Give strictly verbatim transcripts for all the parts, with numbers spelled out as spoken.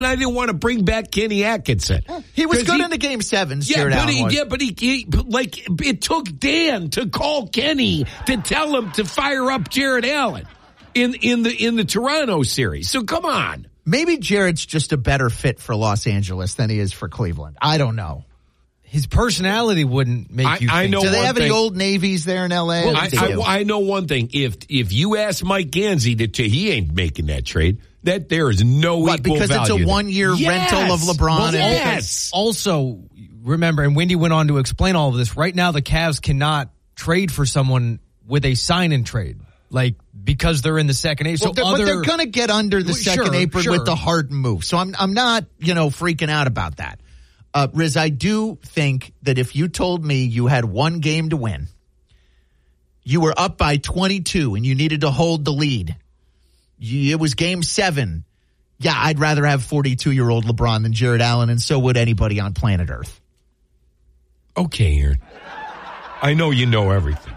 I didn't want to bring back Kenny Atkinson. He was good he, in the game sevens. Yeah, Jared but Allen he, was. yeah, but he, he, like, it took Dan to call Kenny to tell him to fire up Jared Allen in, in the, in the Toronto series. So come on. Maybe Jared's just a better fit for Los Angeles than he is for Cleveland. I don't know. His personality wouldn't make I, you think. I know Do they one have thing. any old Navies there in L A? Well, I, They do. I, I know one thing. If if you ask Mike Gansey to, to he ain't making that trade, that there is no What, equal because it's value a there. one-year Yes. rental of LeBron? Well, and yes. Also, remember, and Wendy went on to explain all of this. Right now, the Cavs cannot trade for someone with a sign-in trade, like because they're in the second apron. Well, so they're, other, but they're going to get under the Well, second sure, apron sure. with the hard move. So I'm I'm not, you know, freaking out about that. Uh, Riz, I do think that if you told me you had one game to win, you were up by twenty-two and you needed to hold the lead, you, it was game seven. Yeah, I'd rather have forty-two-year-old LeBron than Jared Allen, and so would anybody on planet Earth. Okay, Aaron. I know you know everything.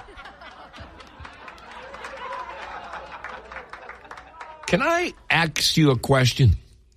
Can I ask you a question?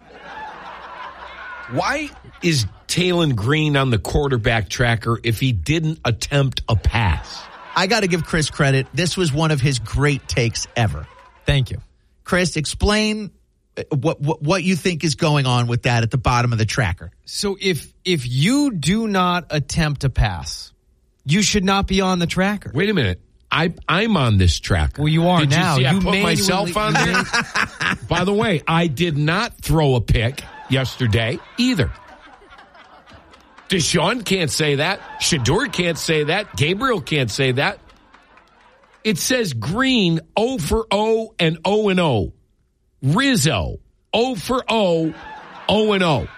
Why is Taylon Green on the quarterback tracker if he didn't attempt a pass? I got to give Chris credit. This was one of his great takes ever. Thank you. Chris, explain what, what what you think is going on with that at the bottom of the tracker. So if if you do not attempt a pass, you should not be on the tracker. Wait a minute. I, I'm on this tracker. Well, you are Did now. You, see I You put manually- myself on there. By the way, I did not throw a pick yesterday either. Deshaun can't say that. Shedeur can't say that. Gabriel can't say that. It says Green oh for oh and oh and oh. Rizzo oh for oh, oh and oh.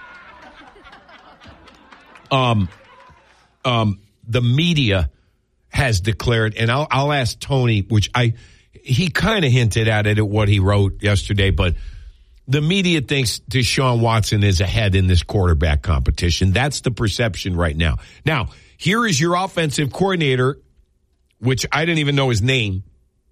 Um, um, the media has declared, and I'll, I'll ask Tony, which I, he kind of hinted at it at what he wrote yesterday, but the media thinks Deshaun Watson is ahead in this quarterback competition. That's the perception right now. Now, here is your offensive coordinator, which I didn't even know his name.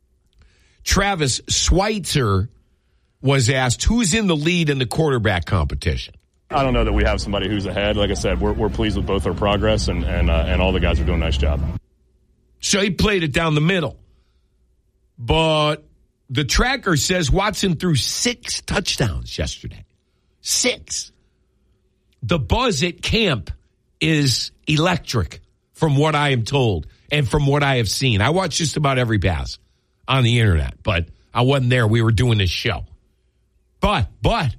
Travis Schweitzer was asked, who's in the lead in the quarterback competition? I don't know that we have somebody who's ahead. Like I said, we're we're pleased with both our progress, and and uh, and all the guys are doing a nice job. So he played it down the middle. But the tracker says Watson threw six touchdowns yesterday. Six. The buzz at camp is electric from what I am told and from what I have seen. I watch just about every pass on the internet, but I wasn't there. We were doing this show. But, but,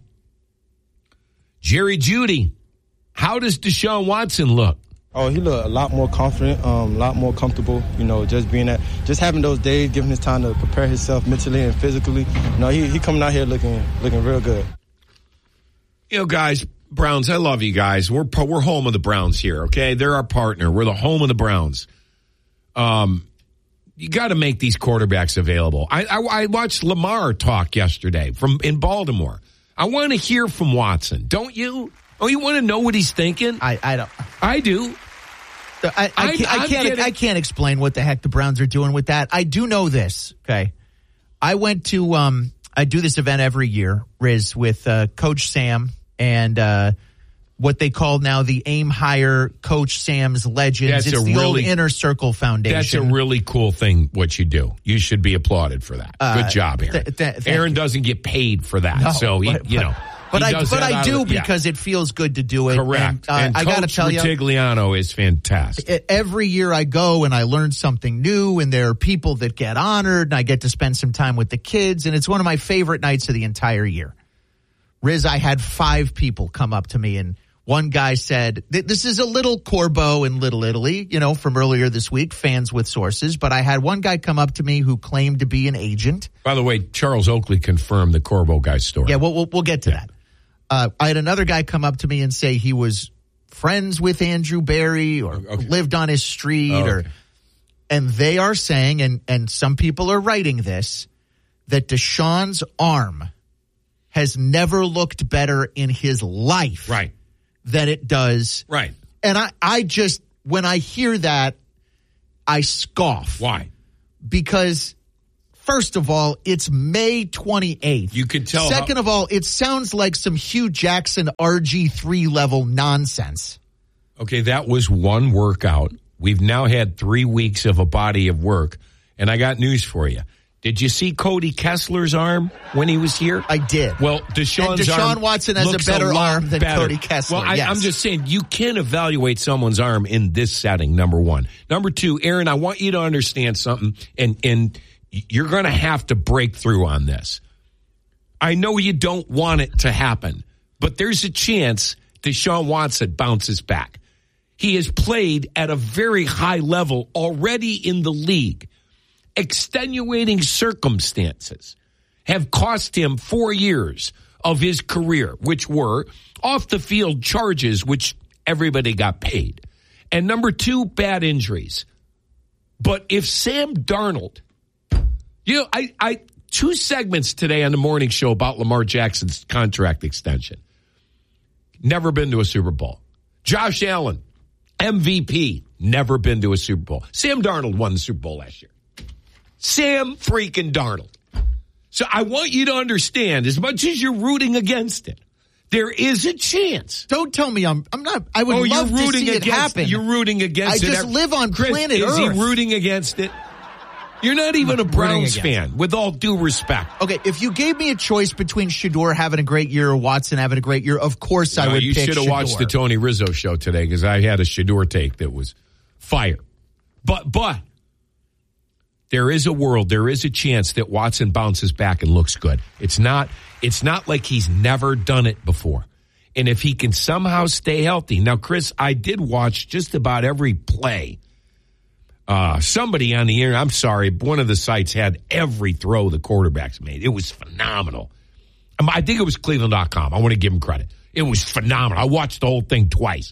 Jerry Jeudy, how does Deshaun Watson look? Oh, he looked a lot more confident, um, a lot more comfortable, you know, just being at, just having those days, giving his time to prepare himself mentally and physically. You know, he, he coming out here looking, looking real good. You know, guys, Browns, I love you guys. We're, we're home of the Browns here, okay? They're our partner. We're the home of the Browns. Um, you got to make these quarterbacks available. I, I, I watched Lamar talk yesterday from in Baltimore. I want to hear from Watson. Don't you? Oh, you want to know what he's thinking? I, I don't. I do. I, I, I- can't, I, I'm can't getting- I can't explain what the heck the Browns are doing with that. I do know this, okay? I went to, um, I do this event every year, Riz, with uh, Coach Sam and uh, what they call now the Aim Higher Coach Sam's Legends. That's it's a the old really- Inner Circle Foundation. That's a really cool thing, what you do. You should be applauded for that. Uh, Good job, Aaron. th- th- thank Aaron you. doesn't get paid for that, No, so he, but- you know. But he I, does but that I out do of- yeah. because it feels good to do it. Correct. And, uh, and I got to Coach tell you, Rutigliano is fantastic. every year I go and I learn something new, and there are people that get honored, and I get to spend some time with the kids, and it's one of my favorite nights of the entire year. Riz, I had five people come up to me, and one guy said, this is a little Corbo in Little Italy, you know, from earlier this week, fans with sources, but I had one guy come up to me who claimed to be an agent. By the way, Charles Oakley confirmed the Corbo guy's story. Yeah, we'll, we'll, we'll get to that. Uh, I had another guy come up to me and say he was friends with Andrew Barry or Okay. lived on his street, Oh, or, okay. and they are saying, and, and some people are writing this, that Deshaun's arm has never looked better in his life Right. than it does. Right. And I, I just, when I hear that, I scoff. Why? Because First of all, it's May twenty-eighth. You can tell. Second how- of all, it sounds like some Hugh Jackson R G three level nonsense. Okay, that was one workout. We've now had three weeks of a body of work, and I got news for you. Did you see Cody Kessler's arm when he was here? I did. Well, Deshaun's and Deshaun arm Watson has a looks better lot arm than better. Cody Kessler. Well, I, yes. I'm just saying you can evaluate someone's arm in this setting, number one. Number two, Aaron, I want you to understand something, and, and you're going to have to break through on this. I know you don't want it to happen, but there's a chance Deshaun Watson bounces back. He has played at a very high level already in the league. Extenuating circumstances have cost him four years of his career, which were off the field charges, which everybody got paid. And number two, bad injuries. But if Sam Darnold, you know, I, I, two segments today on the morning show about Lamar Jackson's contract extension. Never been to a Super Bowl. Josh Allen, M V P, never been to a Super Bowl. Sam Darnold won the Super Bowl last year. Sam freaking Darnold. So I want you to understand, as much as you're rooting against it, there is a chance. Don't tell me I'm. I'm not. I would oh, love you're rooting to see against, it happen. You're rooting against I it. just live on Chris, planet is Earth. Is he rooting against it? You're not even a Browns fan, with all due respect. Okay, if you gave me a choice between Shedeur having a great year or Watson having a great year, of course no, I would you pick should have Shedeur. watched the Tony Rizzo show today, because I had a Shedeur take that was fire. But, but, there is a world, there is a chance that Watson bounces back and looks good. It's not, it's not like he's never done it before. And if he can somehow stay healthy. Now, Chris, I did watch just about every play. Uh, somebody on the internet, I'm sorry, one of the sites had every throw the quarterbacks made. It was phenomenal. I think it was Cleveland dot com. I want to give him credit. It was phenomenal. I watched the whole thing twice.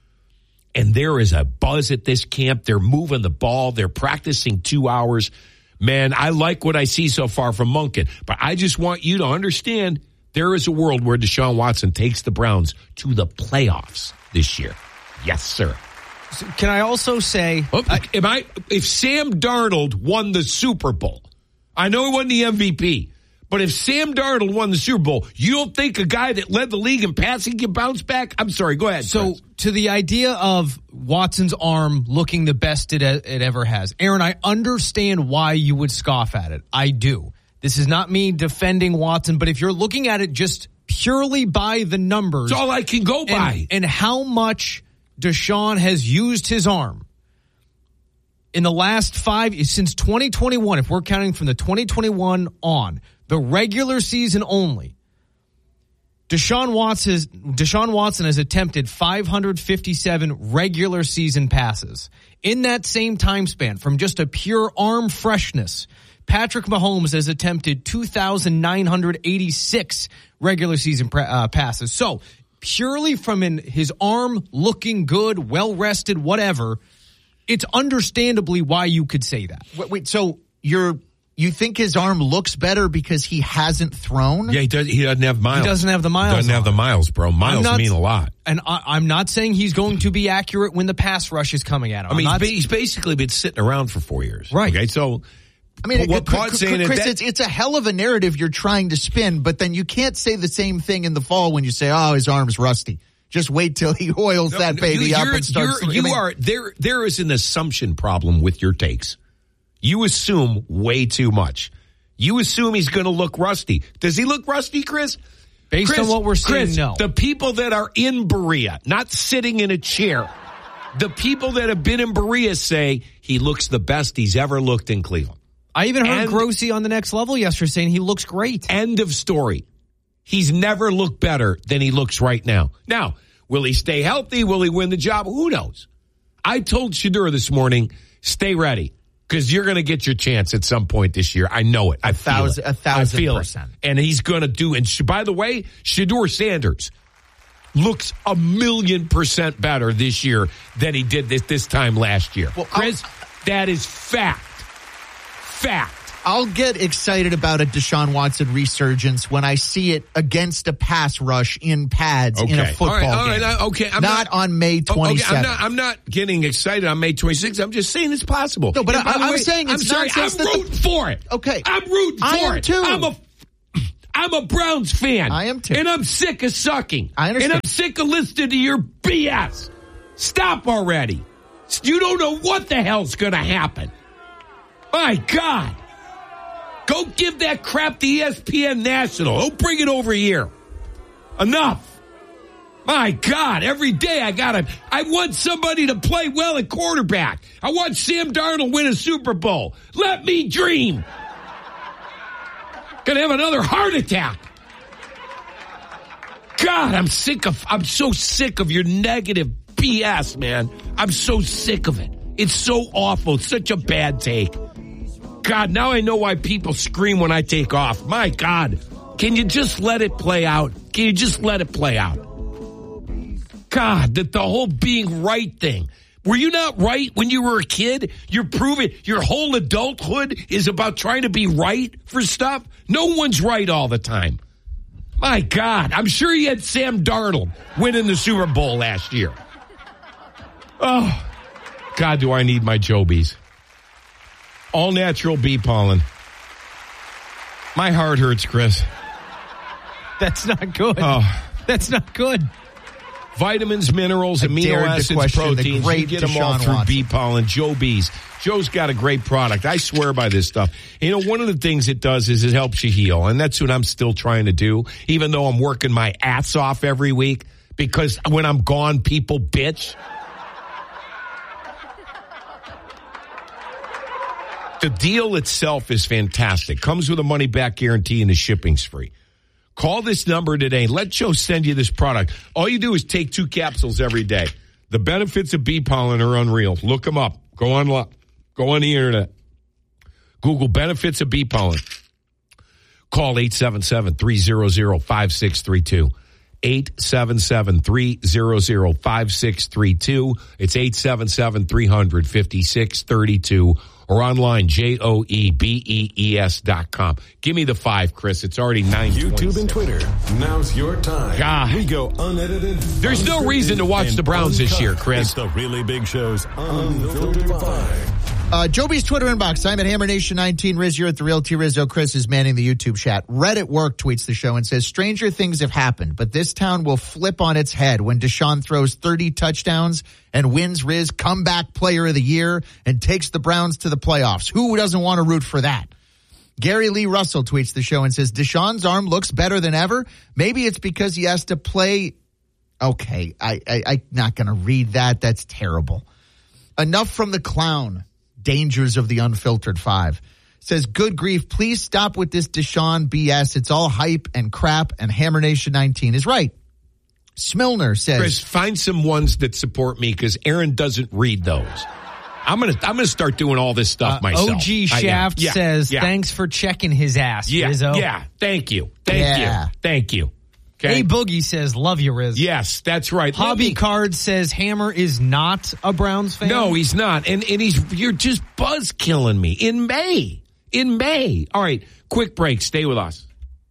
And there is a buzz at this camp. They're moving the ball. They're practicing two hours. Man, I like what I see so far from Monken. But I just want you to understand there is a world where Deshaun Watson takes the Browns to the playoffs this year. Yes, sir. So can I also say... Oh, I, am I, if Sam Darnold won the Super Bowl, I know he won the M V P, but if Sam Darnold won the Super Bowl, you don't think a guy that led the league in passing can bounce back? I'm sorry, go ahead. So Chris. To the idea of Watson's arm looking the best it, it ever has, Aaron, I understand why you would scoff at it. I do. This is not me defending Watson, but if you're looking at it just purely by the numbers. That's all I can go by. And, and how much Deshaun has used his arm in the last five, since twenty twenty-one, if we're counting from the twenty twenty-one on, the regular season only, Deshaun Watson, Deshaun Watson has attempted five hundred fifty-seven regular season passes. In that same time span, from just a pure arm freshness, Patrick Mahomes has attempted two thousand nine hundred eighty-six regular season uh, passes. So, purely from in his arm looking good, well-rested, whatever, it's understandably why you could say that. Wait, wait so you're... You think his arm looks better because he hasn't thrown? Yeah, he, does, he doesn't have miles. He doesn't have the miles. Doesn't have the miles, bro. Miles not, mean a lot. And I, I'm not saying he's going to be accurate when the pass rush is coming at him. I mean, I'm he's, not, ba- he's basically been sitting around for four years. Right. Okay, so... I mean, what Chris, Claude's saying Chris is that, it's, it's a hell of a narrative you're trying to spin, but then you can't say the same thing in the fall when you say, oh, his arm's rusty. Just wait till he oils no, that baby you, up and starts... You're, you I mean, are... There, there is an assumption problem with your takes. You assume way too much. You assume he's going to look rusty. Does he look rusty, Chris? Based Chris, on what we're seeing, Chris, no. The people that are in Berea, not sitting in a chair, the people that have been in Berea say he looks the best he's ever looked in Cleveland. I even heard and, Grossi on the Next Level yesterday saying he looks great. End of story. He's never looked better than he looks right now. Now, will he stay healthy? Will he win the job? Who knows? I told Shedeur this morning, stay ready. Because you're going to get your chance at some point this year. I know it. I feel thousand, it. a thousand I feel percent. It. And he's going to do. And by the way, Shedeur Sanders looks a million percent better this year than he did this this time last year. Well, Chris, I'll, that is fact. Fact. I'll get excited about a Deshaun Watson resurgence when I see it against a pass rush in pads Okay. in a football all right, all game. right, uh, okay. I'm not, not on May twenty-seventh. Okay, I'm not, I'm not getting excited on May twenty-sixth. I'm just saying it's possible. No, but And by I- the I'm way, saying it's I'm sorry. I'm nonsense that the- rooting for it. Okay. I'm rooting for I am it. too. I'm a, I'm a Browns fan. I am too. And I'm sick of sucking. I understand. And I'm sick of listening to your B S. Stop already. You don't know what the hell's going to happen. My God. Go give that crap to E S P N National. Don't bring it over here. Enough. My God, every day I gotta, I want somebody to play well at quarterback. I want Sam Darnold win a Super Bowl. Let me dream. Gonna have another heart attack. God, I'm sick of, I'm so sick of your negative B S, man. I'm so sick of it. It's so awful. It's such a bad take. God, now I know why people scream when I take off. My God, can you just let it play out? Can you just let it play out? God, that the whole being right thing. Were you not right when you were a kid? You're proving your whole adulthood is about trying to be right for stuff. No one's right all the time. My God, I'm sure you had Sam Darnold winning the Super Bowl last year. Oh, God, do I need my Jobies. All natural bee pollen. My heart hurts, Chris. That's not good. Oh. That's not good. Vitamins, minerals, I amino dared to acids, question the proteins. great You get them all Deshaun through Watson. bee pollen. Joe Bees. Joe's got a great product. I swear by this stuff. You know, one of the things it does is it helps you heal. And that's what I'm still trying to do, even though I'm working my ass off every week. Because when I'm gone, people bitch. The deal itself is fantastic. Comes with a money-back guarantee and the shipping's free. Call this number today. Let Joe send you this product. All you do is take two capsules every day. The benefits of bee pollen are unreal. Look them up. Go online. Go on the internet. Google benefits of bee pollen. Call eight seven seven, three hundred, five six three two. eight seven seven, three hundred, five six three two. It's eight seven seven, three hundred, five six three two. Or online, J O E B E E S dot com. Give me the five, Chris. It's already nine twenty-six. YouTube and Twitter. Now's your time. God. We go unedited. There's no reason to watch and the Browns this uncut. year, Chris. It's the Really Big Show's Unfiltered Five. Uh, Joby's Twitter inbox. I'm at Hammer Nation nineteen. Riz, you're at the Real T Rizzo. Chris is manning the YouTube chat. Reddit Work tweets the show and says, stranger things have happened, but this town will flip on its head when Deshaun throws thirty touchdowns and wins Riz comeback player of the year and takes the Browns to the playoffs. Who doesn't want to root for that? Gary Lee Russell tweets the show and says, Deshaun's arm looks better than ever. Maybe it's because he has to play. Okay, I, I, I'm not going to read that. That's terrible. Enough from the clown. Dangers of the Unfiltered Five. Says, good grief, please stop with this Deshaun B S. It's all hype and crap, and Hammer Nation nineteen is right. Smilner says, Chris, find some ones that support me because Aaron doesn't read those. I'm gonna I'm gonna start doing all this stuff Uh, myself. O G I am. Shaft Yeah, says, yeah. thanks for checking his ass, Yeah, Rizzo. yeah. Thank you, thank Yeah. you, thank you. Okay. A Boogie says, love you, Riz. Yes, that's right. Let Hobby me- Card says Hammer is not a Browns fan. No, he's not. And and he's you're just buzz killing me. In May. In May. All right, quick break. Stay with us.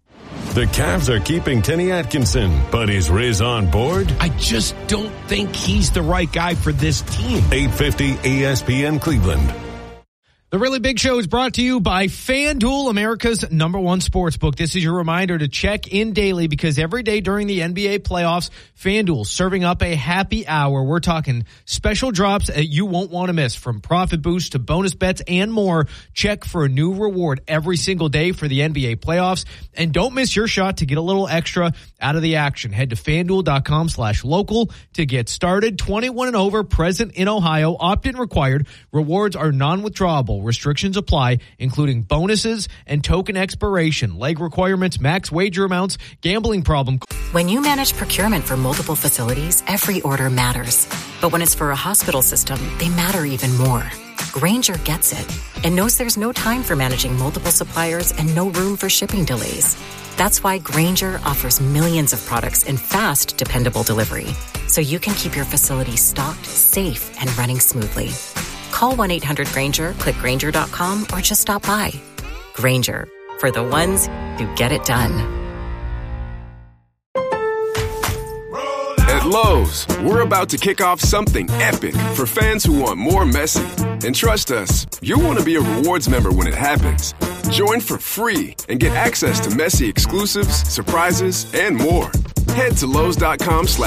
The Cavs are keeping Kenny Atkinson, but is Riz on board? I just don't think he's the right guy for this team. eight fifty E S P N Cleveland. The Really Big Show is brought to you by FanDuel, America's number one sports book. This is your reminder to check in daily because every day during the N B A playoffs, FanDuel serving up a happy hour. We're talking special drops that you won't want to miss, from profit boosts to bonus bets and more. Check for a new reward every single day for the N B A playoffs. And don't miss your shot to get a little extra out of the action. Head to FanDuel.com slash local to get started. twenty-one and over, present in Ohio, opt-in required. Rewards are non-withdrawable. Restrictions apply, including bonuses and token expiration, leg requirements, max wager amounts, gambling problem. When you manage procurement for multiple facilities, every order matters. But when it's for a hospital system, they matter even more. Grainger gets it and knows there's no time for managing multiple suppliers and no room for shipping delays. That's why Grainger offers millions of products in fast, dependable delivery, so you can keep your facility stocked, safe, and running smoothly. Call one eight hundred Grainger, click Grainger dot com, or just stop by. Grainger, for the ones who get it done. At Lowe's, we're about to kick off something epic for fans who want more Messi. And trust us, you'll want to be a rewards member when it happens. Join for free and get access to Messi exclusives, surprises, and more. Head to Lowe's.com slash